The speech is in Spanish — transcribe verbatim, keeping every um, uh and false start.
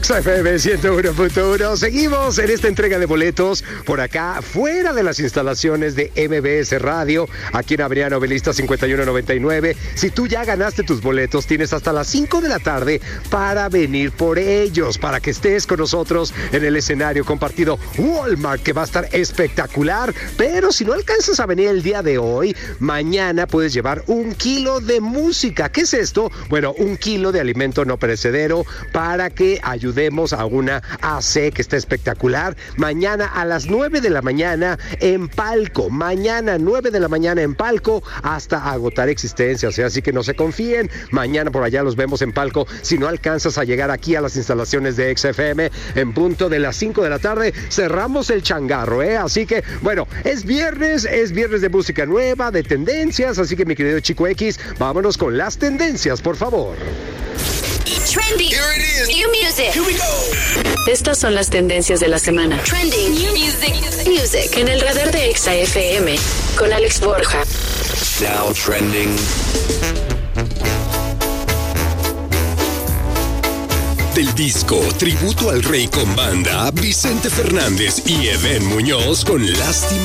X F M ciento uno punto uno. Seguimos en esta entrega de boletos por acá, fuera de las instalaciones de M B S Radio, aquí en Avenida Novelista cincuenta y uno noventa y nueve. Si tú ya ganaste tus boletos, tienes hasta las cinco de la tarde para venir por ellos, para que estés con nosotros en el escenario compartido Walmart, que va a estar espectacular. Pero si no alcanzas a venir el día de hoy, mañana puedes llevar un kilo de música. ¿Qué es esto? Bueno, un kilo de alimento no perecedero para que ayudemos a una A C que está espectacular. Mañana a las nueve de la mañana en Palco. Mañana nueve de la mañana en Palco hasta agotar existencias. ¿eh? Así que no se confíen. Mañana por allá los vemos en Palco. Si no alcanzas a llegar aquí a las instalaciones de X F M en punto de las cinco de la tarde, cerramos el changarro. ¿eh? Así que, bueno, es viernes, es viernes de música nueva, de tendencias. Así que, mi querido Chico X, vámonos con las tendencias, por favor. Trending. Here it is. New music. Here we go. Estas son las tendencias de la semana. Trending. New music. Music. En el radar de Exa F M con Alex Borja. Now trending. Del disco Tributo al Rey con banda, Vicente Fernández y Edén Muñoz con Lástima.